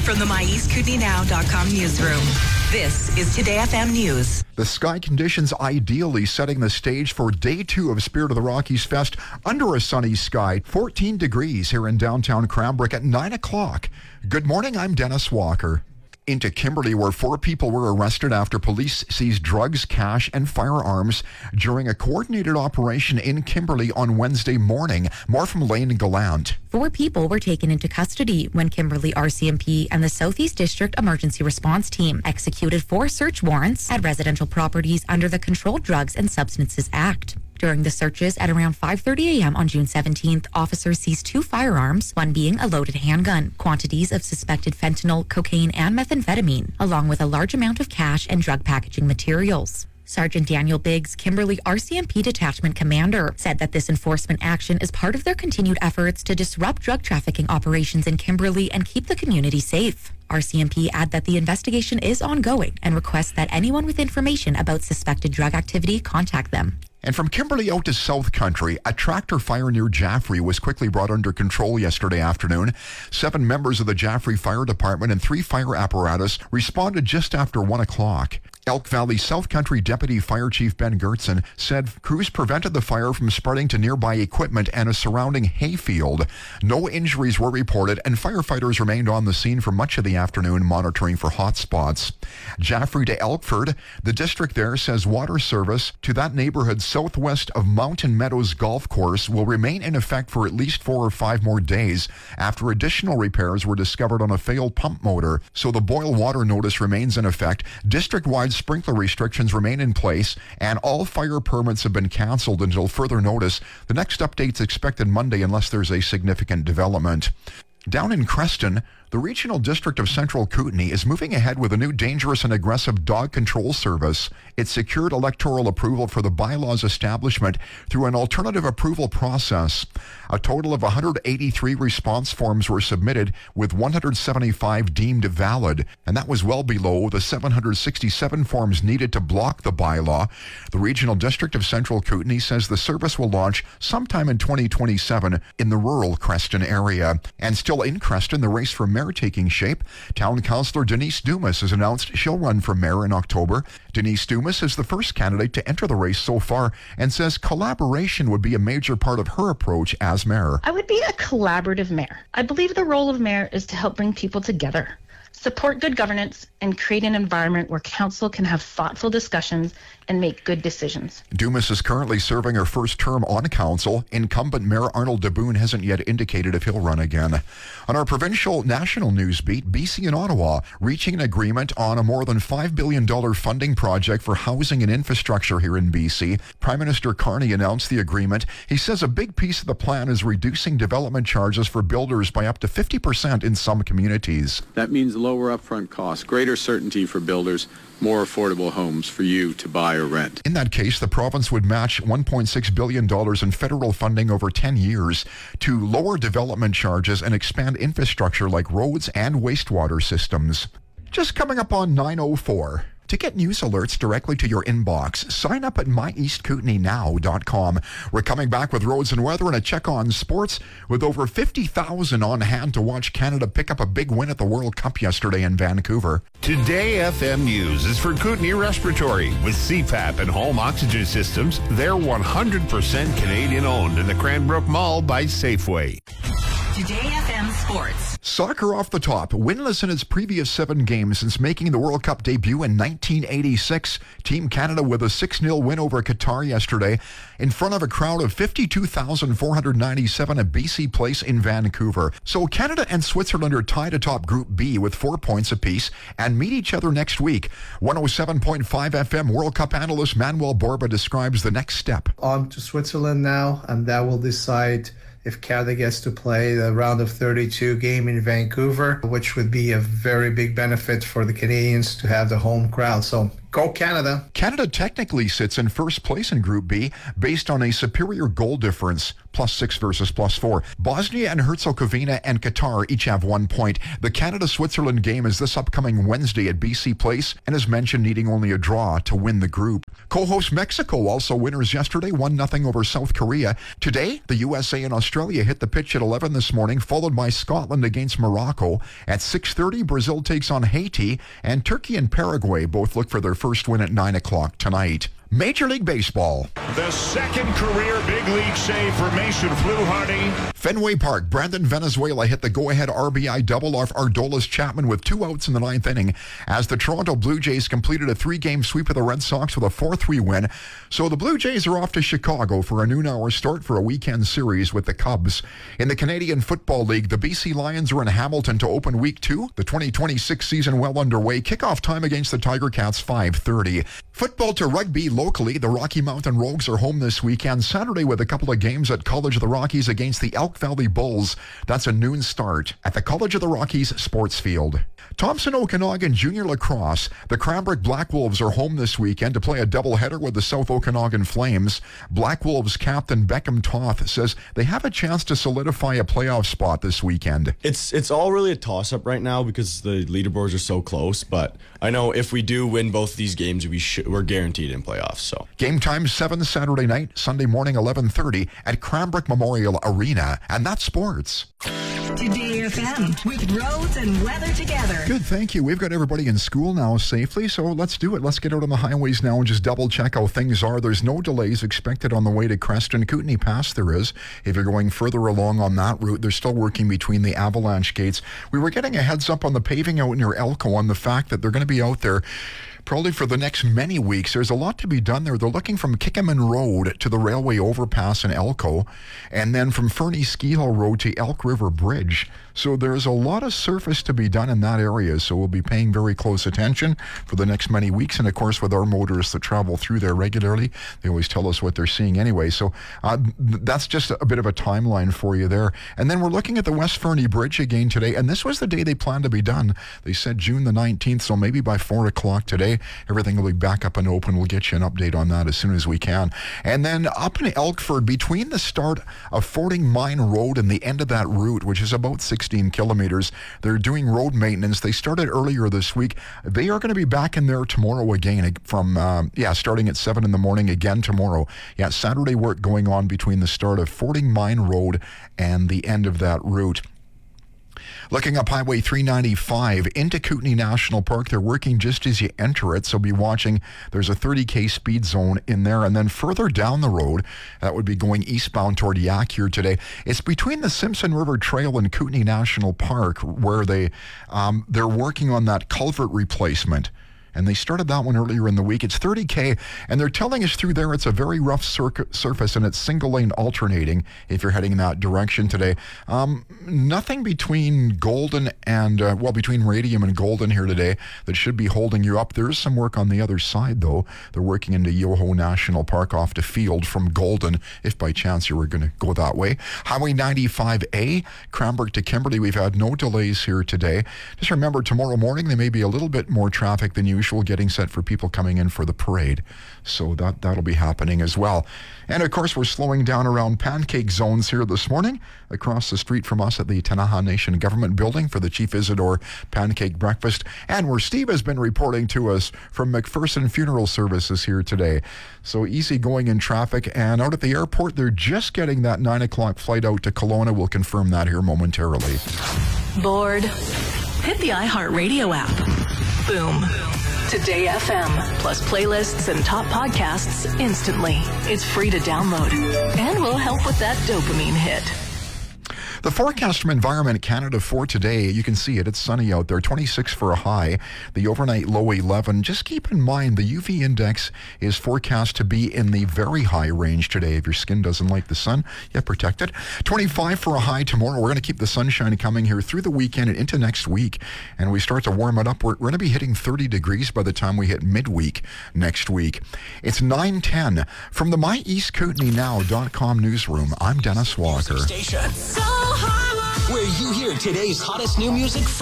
From the MyEastKootenayNow.com newsroom, this is Today FM News. The sky conditions ideally setting the stage for day 2 of Spirit of the Rockies Fest under a sunny sky. 14 degrees here in downtown Cranbrook at 9 o'clock. Good morning, I'm Dennis Walker. Into Kimberley, where 4 people were arrested after police seized drugs, cash, and firearms during a coordinated operation in Kimberley on Wednesday morning. More from Lane Gallant. 4 people were taken into custody when Kimberley RCMP and the Southeast District Emergency Response Team executed 4 search warrants at residential properties under the Controlled Drugs and Substances Act. During the searches at around 5:30 a.m. on June 17th, officers seized 2 firearms, one being a loaded handgun, quantities of suspected fentanyl, cocaine, and methamphetamine, along with a large amount of cash and drug packaging materials. Sergeant Daniel Biggs, Kimberley RCMP Detachment Commander, said that this enforcement action is part of their continued efforts to disrupt drug trafficking operations in Kimberley and keep the community safe. RCMP add that the investigation is ongoing and requests that anyone with information about suspected drug activity contact them. And from Kimberley out to South Country, a tractor fire near Jaffrey was quickly brought under control yesterday afternoon. 7 members of the Jaffrey Fire Department and 3 fire apparatus responded just after 1 o'clock. Elk Valley South Country Deputy Fire Chief Ben Gertzen said crews prevented the fire from spreading to nearby equipment and a surrounding hayfield. No injuries were reported, and firefighters remained on the scene for much of the afternoon monitoring for hot spots. Jaffrey to Elkford, the district there says water service to that neighborhood southwest of Mountain Meadows Golf Course will remain in effect for at least 4 or 5 more days after additional repairs were discovered on a failed pump motor. So the boil water notice remains in effect. District-wide sprinkler restrictions remain in place, and all fire permits have been canceled until further notice. The next update's expected Monday unless there's a significant development. Down in Creston, the Regional District of Central Kootenay is moving ahead with a new dangerous and aggressive dog control service. It secured electoral approval for the bylaws establishment through an alternative approval process. A total of 183 response forms were submitted, with 175 deemed valid, and that was well below the 767 forms needed to block the bylaw. The Regional District of Central Kootenay says the service will launch sometime in 2027 in the rural Creston area. And still in Creston, the race for mayor taking shape. Town Councillor Denise Dumas has announced she'll run for mayor in October. Denise Dumas is the first candidate to enter the race so far and says collaboration would be a major part of her approach as mayor. I would be a collaborative mayor. I believe the role of mayor is to help bring people together, support good governance, and create an environment where council can have thoughtful discussions and make good decisions. Dumas is currently serving her first term on council. Incumbent Mayor Arnold DeBoon hasn't yet indicated if he'll run again. On our provincial national news beat, BC and Ottawa reaching an agreement on a more than $5 billion funding project for housing and infrastructure here in BC. Prime Minister Carney announced the agreement. He says a big piece of the plan is reducing development charges for builders by up to 50% in some communities. That means lower upfront costs, greater certainty for builders, more affordable homes for you to buy or rent. In that case, the province would match $1.6 billion in federal funding over 10 years to lower development charges and expand infrastructure like roads and wastewater systems. Just coming up on 9:04. To get news alerts directly to your inbox, sign up at MyEastKootenayNow.com. We're coming back with roads and weather and a check on sports with over 50,000 on hand to watch Canada pick up a big win at the World Cup yesterday in Vancouver. Today FM News is for Kootenay Respiratory with CPAP and home oxygen systems. They're 100% Canadian owned in the Cranbrook Mall by Safeway. Today FM Sports. Soccer off the top. Winless in its previous 7 games since making the World Cup debut in 1986. Team Canada with a 6-0 win over Qatar yesterday in front of a crowd of 52,497 at BC Place in Vancouver. So Canada and Switzerland are tied atop Group B with 4 points apiece and meet each other next week. 107.5 FM World Cup analyst Manuel Borba describes the next step. On to Switzerland now, and that will decide if Canada gets to play the round of 32 game in Vancouver, which would be a very big benefit for the Canadians to have the home crowd. So Go Canada. Canada technically sits in first place in Group B based on a superior goal difference, +6 versus +4. Bosnia and Herzegovina and Qatar each have 1 point. The Canada-Switzerland game is this upcoming Wednesday at BC Place, and as mentioned, needing only a draw to win the group. Co-host Mexico also winners yesterday, 1-0 over South Korea. Today, the USA and Australia hit the pitch at 11 this morning, followed by Scotland against Morocco. At 6:30, Brazil takes on Haiti, and Turkey and Paraguay both look for their first win at 9 o'clock tonight. Major League Baseball. The second career big league save for Mason Fluharty. Fenway Park, Brandon Venezuela hit the go-ahead RBI double off Aroldis Chapman with 2 outs in the 9th inning as the Toronto Blue Jays completed a 3-game sweep of the Red Sox with a 4-3 win. So the Blue Jays are off to Chicago for a noon-hour start for a weekend series with the Cubs. In the Canadian Football League, the BC Lions are in Hamilton to open Week 2. The 2026 season well underway. Kickoff time against the Tiger Cats, 5:30. Football to rugby locally, the Rocky Mountain Rogues are home this weekend, Saturday with a couple of games at College of the Rockies against the Elk Valley Bulls. That's a noon start at the College of the Rockies Sports Field. Thompson Okanagan Junior Lacrosse, the Cranbrook Black Wolves are home this weekend to play a doubleheader with the South Okanagan Flames. Black Wolves captain Beckham Toth says they have a chance to solidify a playoff spot this weekend. It's all really a toss-up right now because the leaderboards are so close, but I know if we do win both these games, we're guaranteed in playoffs. So game time 7 Saturday night, Sunday morning 11:30 at Cranbrook Memorial Arena, and that's sports. Today FM with roads and weather together. Good, thank you. We've got everybody in school now safely, so let's do it. Let's get out on the highways now and just double check how things are. There's no delays expected on the way to Creston. Kootenay Pass there is. If you're going further along on that route, they're still working between the avalanche gates. We were getting a heads up on the paving out near Elko on the fact that they're going to be out there probably for the next many weeks. There's a lot to be done there. They're looking from Kickaman Road to the railway overpass in Elko, and then from Fernie Ski Hill Road to Elk River Bridge. So there's a lot of surface to be done in that area, so we'll be paying very close attention for the next many weeks. And of course, with our motorists that travel through there regularly, they always tell us what they're seeing anyway. So that's just a bit of a timeline for you there. And then we're looking at the West Fernie Bridge again today, and this was the day they planned to be done. They said June the 19th, so maybe by 4 o'clock today, everything will be back up and open. We'll get you an update on that as soon as we can. And then up in Elkford, between the start of Fording Mine Road and the end of that route, which is about 16 kilometers, they're doing road maintenance. They started earlier this week. They are going to be back in there tomorrow again from, starting at 7 in the morning again tomorrow. Yeah, Saturday work going on between the start of Fording Mine Road and the end of that route. Looking up Highway 395 into Kootenay National Park, they're working just as you enter it, so be watching. There's a 30K speed zone in there, and then further down the road, that would be going eastbound toward Yak here today. It's between the Simpson River Trail and Kootenay National Park where they're working on that culvert replacement. And they started that one earlier in the week. It's 30K, and they're telling us through there it's a very rough surface, and it's single-lane alternating if you're heading in that direction today. Nothing between Golden and, between Radium and Golden here today that should be holding you up. There is some work on the other side, though. They're working into Yoho National Park off the field from Golden, if by chance you were going to go that way. Highway 95A, Cranbrook to Kimberley, we've had no delays here today. Just remember, tomorrow morning there may be a little bit more traffic than usual, getting set for people coming in for the parade. So that'll be happening as well. And of course, we're slowing down around pancake zones here this morning across the street from us at the Tanaha Nation Government Building for the Chief Isidore Pancake Breakfast, and where Steve has been reporting to us from McPherson Funeral Services here today. So easy going in traffic, and out at the airport, they're just getting that 9 o'clock flight out to Kelowna. We'll confirm that here momentarily. Bored? Hit the iHeartRadio app. Boom. Today FM, plus playlists and top podcasts instantly. It's free to download and will help with that dopamine hit. The forecast from Environment Canada for today, you can see it. It's sunny out there, 26 for a high. The overnight low 11. Just keep in mind the UV index is forecast to be in the very high range today. If your skin doesn't like the sun, yeah, protect it. 25 for a high tomorrow. We're going to keep the sunshine coming here through the weekend and into next week. And we start to warm it up. We're going to be hitting 30 degrees by the time we hit midweek next week. It's 9:10 from the MyEastKootenayNow.com newsroom. I'm Dennis Walker. Station, where you hear today's hottest new music